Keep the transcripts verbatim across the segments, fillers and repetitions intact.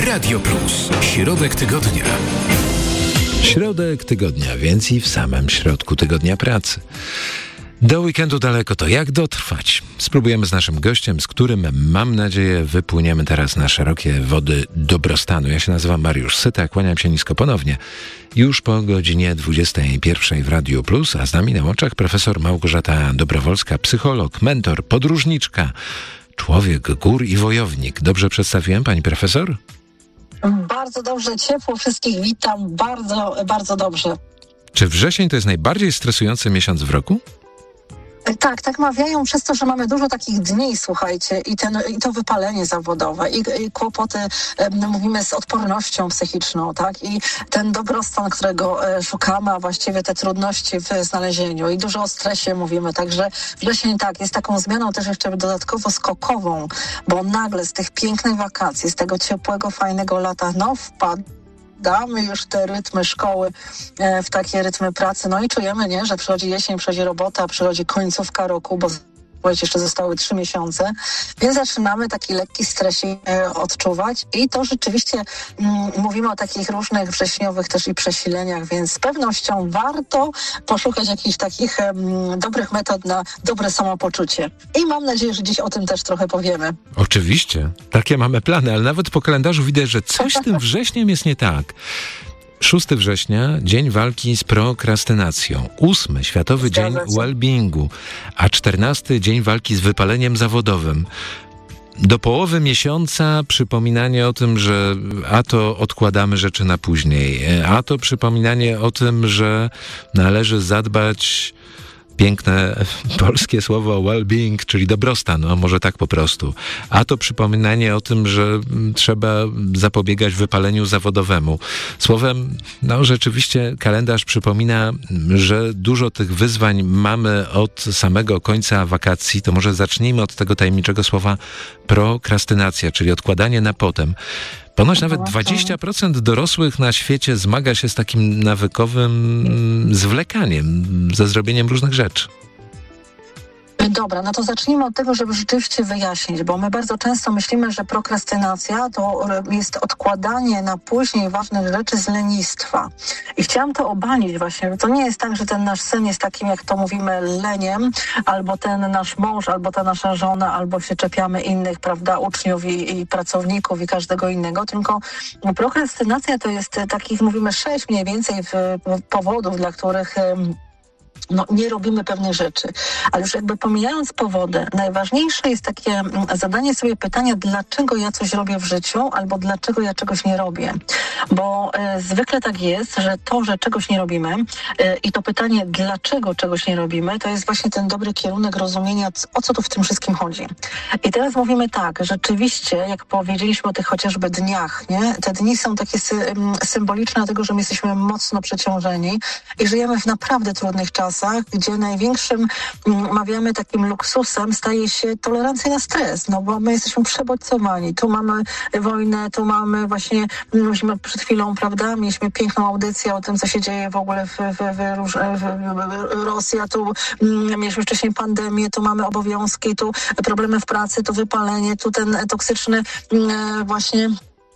Radio Plus. Środek tygodnia. Środek tygodnia, więc i w samym środku tygodnia pracy. Do weekendu daleko, to jak dotrwać? Spróbujemy z naszym gościem, z którym, mam nadzieję, wypłyniemy teraz na szerokie wody dobrostanu. Ja się nazywam Mariusz Syta, kłaniam się nisko ponownie. Już po godzinie dwudziestej pierwszej w Radiu Plus, a z nami na łączach profesor Małgorzata Dobrowolska, psycholog, mentor, podróżniczka, człowiek gór i wojownik. Dobrze przedstawiłem, pani profesor? Bardzo dobrze, ciepło, wszystkich witam, bardzo, bardzo dobrze. Czy wrzesień to jest najbardziej stresujący miesiąc w roku? Tak, tak mawiają przez to, że mamy dużo takich dni, słuchajcie, i, ten, i to wypalenie zawodowe, i, i kłopoty, no, mówimy, z odpornością psychiczną, tak, i ten dobrostan, którego e, szukamy, a właściwie te trudności w znalezieniu, i dużo o stresie mówimy, także wrzesień, tak, jest taką zmianą też jeszcze dodatkowo skokową, bo nagle z tych pięknych wakacji, z tego ciepłego, fajnego lata, no wpadł damy już te rytmy szkoły, e, w takie rytmy pracy, no i czujemy, nie, że przychodzi jesień, przychodzi robota, przychodzi końcówka roku, bo jeszcze zostały trzy miesiące, więc zaczynamy taki lekki stresik e, odczuwać i to rzeczywiście mm, mówimy o takich różnych wrześniowych też i przesileniach, więc z pewnością warto poszukać jakichś takich mm, dobrych metod na dobre samopoczucie. I mam nadzieję, że dziś o tym też trochę powiemy. Oczywiście, takie mamy plany, ale nawet po kalendarzu widać, że coś z tym wrześniem jest nie tak. szóstego września, Dzień Walki z Prokrastynacją. ósmy Światowy Dzień Wellbeingu, a czternasty Dzień Walki z Wypaleniem Zawodowym. Do połowy miesiąca przypominanie o tym, że a to odkładamy rzeczy na później, a to przypominanie o tym, że należy zadbać, piękne polskie słowo well-being, czyli dobrostan, a może tak po prostu. A to przypominanie o tym, że trzeba zapobiegać wypaleniu zawodowemu. Słowem, no rzeczywiście kalendarz przypomina, że dużo tych wyzwań mamy od samego końca wakacji. To może zacznijmy od tego tajemniczego słowa prokrastynacja, czyli odkładanie na potem. Ponoć nawet dwadzieścia procent dorosłych na świecie zmaga się z takim nawykowym zwlekaniem, ze zrobieniem różnych rzeczy. Dobra, no to zacznijmy od tego, żeby rzeczywiście wyjaśnić, bo my bardzo często myślimy, że prokrastynacja to jest odkładanie na później ważnych rzeczy z lenistwa. I chciałam to obalić właśnie. To nie jest tak, że ten nasz syn jest takim, jak to mówimy, leniem, albo ten nasz mąż, albo ta nasza żona, albo się czepiamy innych, prawda, uczniów i, i pracowników i każdego innego, tylko prokrastynacja to jest takich, mówimy, sześć mniej więcej w, w powodów, dla których no, nie robimy pewnych rzeczy. Ale już jakby pomijając powody, najważniejsze jest takie zadanie sobie pytania, dlaczego ja coś robię w życiu, albo dlaczego ja czegoś nie robię. Bo e, zwykle tak jest, że to, że czegoś nie robimy e, i to pytanie, dlaczego czegoś nie robimy, to jest właśnie ten dobry kierunek rozumienia, o co tu w tym wszystkim chodzi. I teraz mówimy tak, rzeczywiście, jak powiedzieliśmy o tych chociażby dniach, nie? Te dni są takie sy- symboliczne, dlatego że my jesteśmy mocno przeciążeni i żyjemy w naprawdę trudnych czasach, gdzie największym, mawiamy, takim luksusem staje się tolerancja na stres, no bo my jesteśmy przebodźcowani. Tu mamy wojnę, tu mamy właśnie, myśmy przed chwilą, prawda, mieliśmy piękną audycję o tym, co się dzieje w ogóle w, w, w, w, w Rosji, a tu mieliśmy wcześniej pandemię, tu mamy obowiązki, tu problemy w pracy, tu wypalenie, tu ten toksyczny właśnie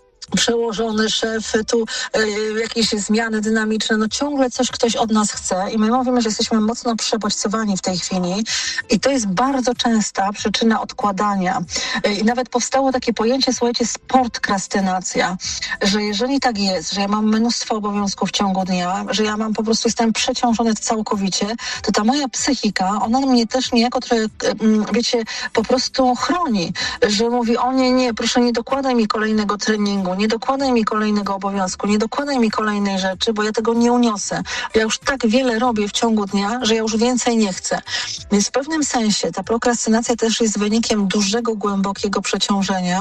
przełożony szef, tu y, jakieś zmiany dynamiczne, no ciągle coś ktoś od nas chce i my mówimy, że jesteśmy mocno przebodźcowani w tej chwili i to jest bardzo częsta przyczyna odkładania. Y, I nawet powstało takie pojęcie, słuchajcie, sportkrastynacja, że jeżeli tak jest, że ja mam mnóstwo obowiązków w ciągu dnia, że ja mam po prostu, jestem przeciążony całkowicie, to ta moja psychika, ona mnie też niejako trochę, y, wiecie, po prostu chroni, że mówi, o nie, nie, proszę nie dokładaj mi kolejnego treningu, nie dokładaj mi kolejnego obowiązku, nie dokładaj mi kolejnej rzeczy, bo ja tego nie uniosę. Ja już tak wiele robię w ciągu dnia, że ja już więcej nie chcę. Więc w pewnym sensie ta prokrastynacja też jest wynikiem dużego, głębokiego przeciążenia,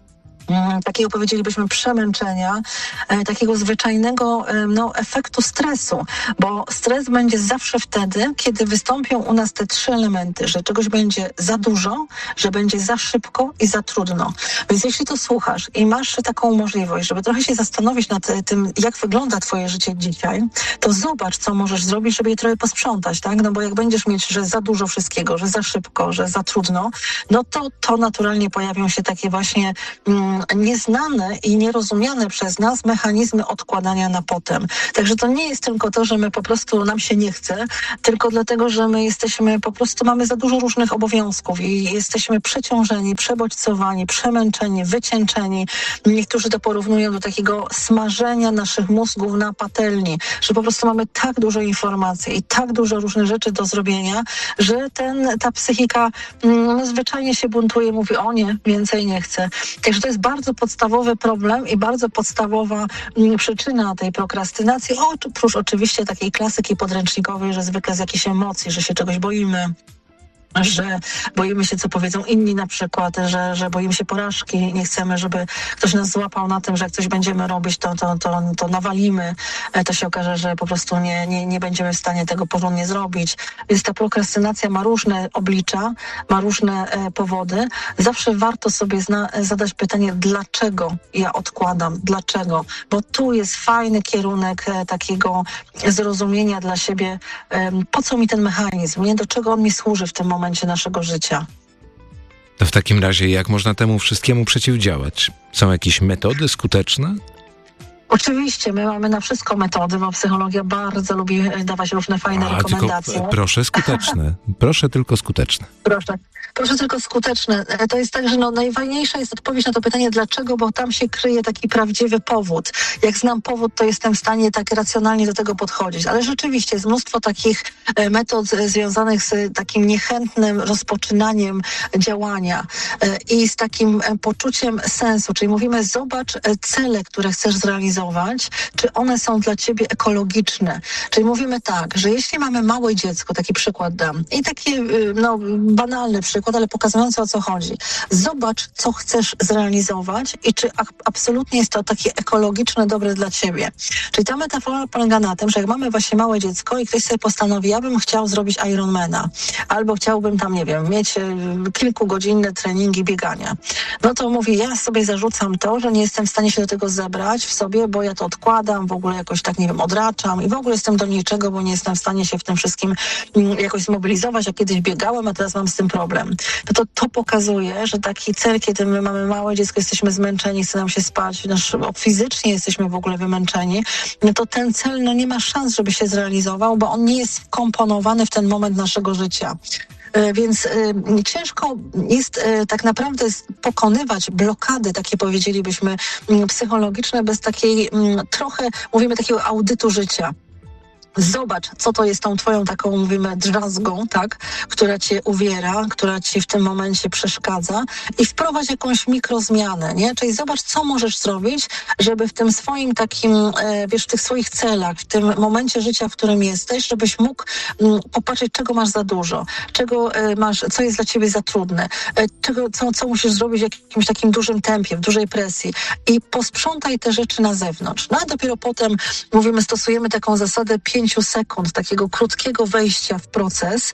takiego, powiedzielibyśmy, przemęczenia, takiego zwyczajnego no, efektu stresu, bo stres będzie zawsze wtedy, kiedy wystąpią u nas te trzy elementy, że czegoś będzie za dużo, że będzie za szybko i za trudno. Więc jeśli to słuchasz i masz taką możliwość, żeby trochę się zastanowić nad tym, jak wygląda twoje życie dzisiaj, to zobacz, co możesz zrobić, żeby je trochę posprzątać, tak? No bo jak będziesz mieć, że za dużo wszystkiego, że za szybko, że za trudno, no to to naturalnie pojawią się takie właśnie mm, mm, nieznane i nierozumiane przez nas mechanizmy odkładania na potem. Także to nie jest tylko to, że my po prostu nam się nie chce, tylko dlatego, że my jesteśmy, po prostu mamy za dużo różnych obowiązków i jesteśmy przeciążeni, przebodźcowani, przemęczeni, wycieńczeni. Niektórzy to porównują do takiego smażenia naszych mózgów na patelni, że po prostu mamy tak dużo informacji i tak dużo różnych rzeczy do zrobienia, że ten, ta psychika no, zwyczajnie się buntuje, mówi o nie, więcej nie chcę. Także to jest bardzo podstawowy problem i bardzo podstawowa m, przyczyna tej prokrastynacji, oprócz oczywiście takiej klasyki podręcznikowej, że zwykle z jakichś emocji, że się czegoś boimy, że boimy się, co powiedzą inni na przykład, że, że boimy się porażki, nie chcemy, żeby ktoś nas złapał na tym, że jak coś będziemy robić, to, to, to, to nawalimy, to się okaże, że po prostu nie, nie, nie będziemy w stanie tego porządnie zrobić. Więc ta prokrastynacja ma różne oblicza, ma różne e, powody. Zawsze warto sobie zna, zadać pytanie, dlaczego ja odkładam, dlaczego? Bo tu jest fajny kierunek e, takiego zrozumienia dla siebie, e, po co mi ten mechanizm, nie? Do czego on mi służy w tym momencie momencie naszego życia. To w takim razie jak można temu wszystkiemu przeciwdziałać? Są jakieś metody skuteczne? Oczywiście, my mamy na wszystko metody, bo psychologia bardzo lubi dawać różne fajne A, rekomendacje. Tylko, proszę skuteczne. Proszę tylko skuteczne. Proszę. Proszę tylko skuteczne. To jest tak, że no, najfajniejsza jest odpowiedź na to pytanie, dlaczego, bo tam się kryje taki prawdziwy powód. Jak znam powód, to jestem w stanie tak racjonalnie do tego podchodzić. Ale rzeczywiście jest mnóstwo takich metod związanych z takim niechętnym rozpoczynaniem działania i z takim poczuciem sensu. Czyli mówimy, zobacz cele, które chcesz zrealizować, czy one są dla ciebie ekologiczne. Czyli mówimy tak, że jeśli mamy małe dziecko, taki przykład dam, i taki no, banalny przykład, ale pokazujący, o co chodzi. Zobacz, co chcesz zrealizować i czy a- absolutnie jest to takie ekologiczne, dobre dla ciebie. Czyli ta metafora polega na tym, że jak mamy właśnie małe dziecko i ktoś sobie postanowi, ja bym chciał zrobić Ironmana, albo chciałbym tam, nie wiem, mieć y, kilkugodzinne treningi biegania. No to mówi, ja sobie zarzucam to, że nie jestem w stanie się do tego zebrać w sobie, bo ja to odkładam, w ogóle jakoś tak, nie wiem, odraczam i w ogóle jestem do niczego, bo nie jestem w stanie się w tym wszystkim y, jakoś zmobilizować. Ja kiedyś biegałem, a teraz mam z tym problem. No to to pokazuje, że taki cel, kiedy my mamy małe dziecko, jesteśmy zmęczeni, chce nam się spać, nasz, fizycznie jesteśmy w ogóle wymęczeni, no to ten cel no nie ma szans, żeby się zrealizował, bo on nie jest wkomponowany w ten moment naszego życia. Więc y, ciężko jest y, tak naprawdę pokonywać blokady, takie powiedzielibyśmy, y, psychologiczne, bez takiej y, trochę, mówimy, takiego audytu życia. Zobacz, co to jest tą twoją taką, mówimy, drzazgą, tak, która cię uwiera, która ci w tym momencie przeszkadza i wprowadź jakąś mikrozmianę, nie? Czyli zobacz, co możesz zrobić, żeby w tym swoim takim, e, wiesz, w tych swoich celach, w tym momencie życia, w którym jesteś, żebyś mógł m, popatrzeć, czego masz za dużo, czego e, masz, co jest dla ciebie za trudne, e, czego, co, co musisz zrobić w jakimś takim dużym tempie, w dużej presji i posprzątaj te rzeczy na zewnątrz. No a dopiero potem, mówimy, stosujemy taką zasadę pięciu sekund, takiego krótkiego wejścia w proces.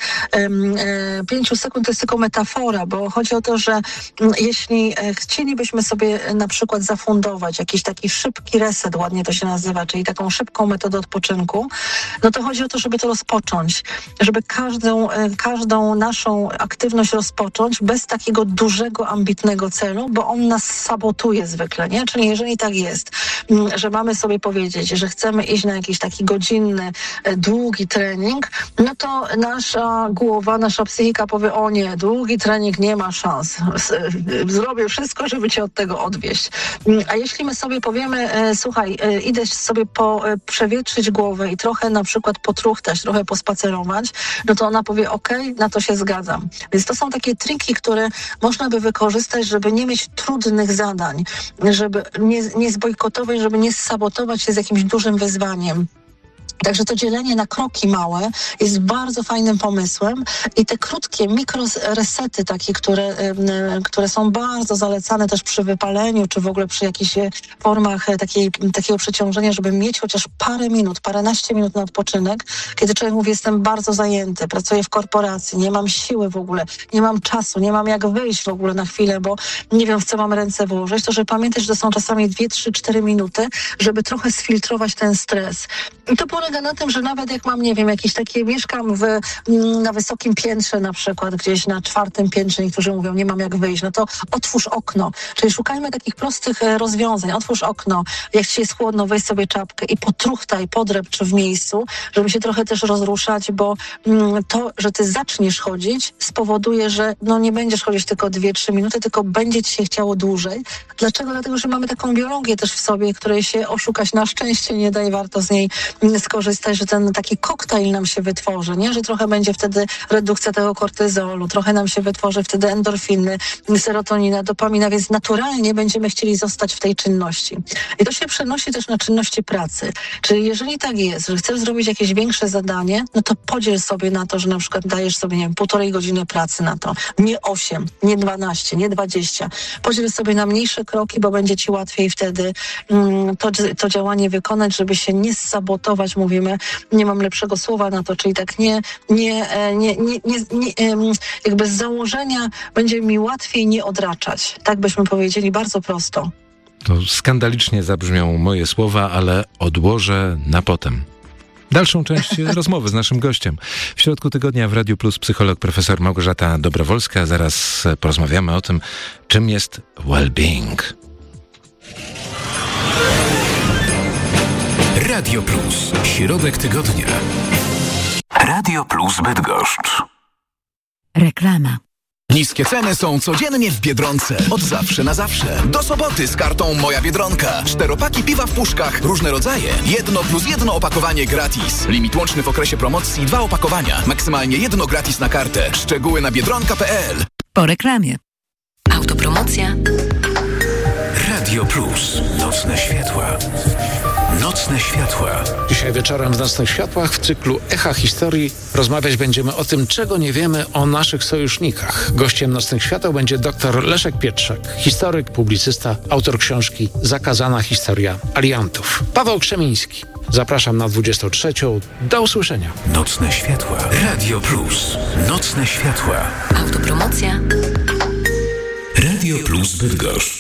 Pięciu sekund to jest tylko metafora, bo chodzi o to, że jeśli chcielibyśmy sobie na przykład zafundować jakiś taki szybki reset, ładnie to się nazywa, czyli taką szybką metodę odpoczynku, no to chodzi o to, żeby to rozpocząć, żeby każdą, każdą naszą aktywność rozpocząć bez takiego dużego, ambitnego celu, bo on nas sabotuje zwykle, nie? Czyli jeżeli tak jest, że mamy sobie powiedzieć, że chcemy iść na jakiś taki godzinny, długi trening, no to nasza głowa, nasza psychika powie, o nie, długi trening nie ma szans. Zrobię wszystko, żeby cię od tego odwieźć. A jeśli my sobie powiemy, słuchaj, idę sobie po, przewietrzyć głowę i trochę na przykład potruchtać, trochę pospacerować, no to ona powie, okej, na to się zgadzam. Więc to są takie triki, które można by wykorzystać, żeby nie mieć trudnych zadań, żeby nie, nie zbojkotować, żeby nie sabotować się z jakimś dużym wyzwaniem. Także to dzielenie na kroki małe jest bardzo fajnym pomysłem i te krótkie mikroresety takie, które, które są bardzo zalecane też przy wypaleniu, czy w ogóle przy jakichś formach takiej, takiego przeciążenia, żeby mieć chociaż parę minut, paręnaście minut na odpoczynek, kiedy człowiek mówi, jestem bardzo zajęty, pracuję w korporacji, nie mam siły w ogóle, nie mam czasu, nie mam jak wyjść w ogóle na chwilę, bo nie wiem, w co mam ręce włożyć, to żeby pamiętać, że to są czasami dwie, trzy, cztery minuty, żeby trochę sfiltrować ten stres. I to polega polega na tym, że nawet jak mam, nie wiem, jakieś takie, mieszkam w, na wysokim piętrze na przykład, gdzieś na czwartym piętrze, niektórzy mówią, nie mam jak wyjść, no to otwórz okno. Czyli szukajmy takich prostych rozwiązań. Otwórz okno, jak ci jest chłodno, weź sobie czapkę i potruchtaj, podrepcz w miejscu, żeby się trochę też rozruszać, bo mm, to, że ty zaczniesz chodzić, spowoduje, że no nie będziesz chodzić tylko dwie, trzy minuty, tylko będzie ci się chciało dłużej. Dlaczego? Dlatego, że mamy taką biologię też w sobie, której się oszukać na szczęście nie da i warto z niej skorzystać, że ten taki koktajl nam się wytworzy, nie? Że trochę będzie wtedy redukcja tego kortyzolu, trochę nam się wytworzy wtedy endorfiny, serotonina, dopamina, więc naturalnie będziemy chcieli zostać w tej czynności. I to się przenosi też na czynności pracy. Czyli jeżeli tak jest, że chcesz zrobić jakieś większe zadanie, no to podziel sobie na to, że na przykład dajesz sobie, nie wiem, półtorej godziny pracy na to. Nie osiem, nie dwanaście, nie dwadzieścia. Podziel sobie na mniejsze kroki, bo będzie ci łatwiej wtedy mm, to, to działanie wykonać, żeby się nie sabotować, mówimy, nie mam lepszego słowa na to, czyli tak nie, nie, nie, nie, nie, nie jakby z założenia będzie mi łatwiej nie odraczać. Tak byśmy powiedzieli, bardzo prosto. To skandalicznie zabrzmią moje słowa, ale odłożę na potem. Dalszą część rozmowy z naszym gościem. W środku tygodnia w Radiu Plus psycholog profesor Małgorzata Dobrowolska. Zaraz porozmawiamy o tym, czym jest well-being. Radio Plus. Środek tygodnia. Radio Plus Bydgoszcz. Reklama. Niskie ceny są codziennie w Biedronce. Od zawsze na zawsze. Do soboty z kartą Moja Biedronka. Czteropaki piwa w puszkach, różne rodzaje. Jedno plus jedno opakowanie gratis. Limit łączny w okresie promocji dwa opakowania. Maksymalnie jedno gratis na kartę. Szczegóły na biedronka kropka pe el. Po reklamie. Autopromocja. Radio Plus. Nocne światła. Nocne światła. Dzisiaj wieczorem w Nocnych Światłach w cyklu Echa Historii rozmawiać będziemy o tym, czego nie wiemy o naszych sojusznikach. Gościem Nocnych Świateł będzie dr Leszek Pietrzak, historyk, publicysta, autor książki Zakazana historia aliantów. Paweł Krzemiński. Zapraszam na dwudziestą trzecią. Do usłyszenia. Nocne światła. Radio Plus. Nocne światła. Autopromocja. Radio Plus Bydgoszcz.